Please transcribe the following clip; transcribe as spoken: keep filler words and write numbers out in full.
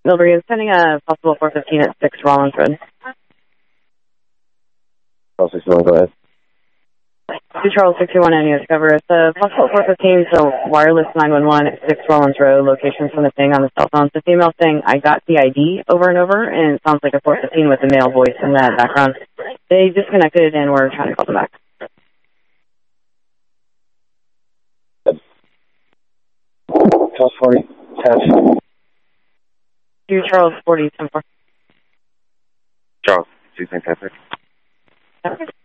Milbury is sending a possible four fifteen at six Rollins Road. Charles six two one, go ahead. two Charles six two one, N U S cover. It's a possible four fifteen, so wireless nine one one at six Rollins Road, location from the thing on the cell phone. It's a female saying, I got the I D over and over, and it sounds like a four fifteen with a male voice in that background. They disconnected, and we're trying to call them back. Charles forty, ten. two Charles forty, ten four. Charles, sixteen ten six. Okay.